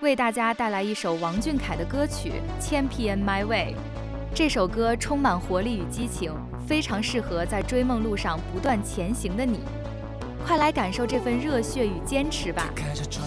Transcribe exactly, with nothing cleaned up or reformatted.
为大家带来一首王俊凯的歌曲《Champion My Way》。这首歌充满活力与激情，非常适合在追梦路上不断前行的你。快来感受这份热血与坚持吧！